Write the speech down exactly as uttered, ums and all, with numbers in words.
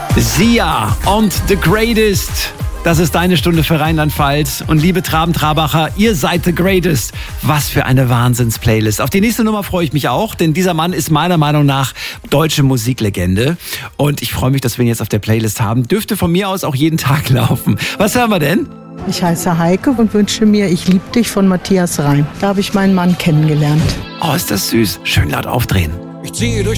Sia und The Greatest. Das ist deine Stunde für Rheinland-Pfalz. Und liebe Traben-Trabacher, ihr seid The Greatest. Was für eine Wahnsinns-Playlist. Auf die nächste Nummer freue ich mich auch, denn dieser Mann ist meiner Meinung nach deutsche Musiklegende. Und ich freue mich, dass wir ihn jetzt auf der Playlist haben. Dürfte von mir aus auch jeden Tag laufen. Was hören wir denn? Ich heiße Heike und wünsche mir Ich lieb dich von Matthias Reim. Da habe ich meinen Mann kennengelernt. Oh, ist das süß. Schön laut aufdrehen. Ich ziehe durch